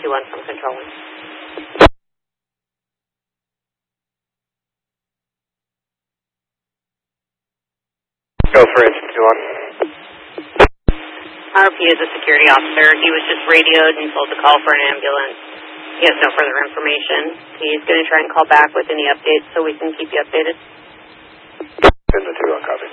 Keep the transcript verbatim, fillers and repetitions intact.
two one from Control one. Go for engine two one. R P is a security officer. He was just radioed and told to call for an ambulance. He has no further information. He's going to try and call back with any updates so we can keep you updated. Engine two one, copy.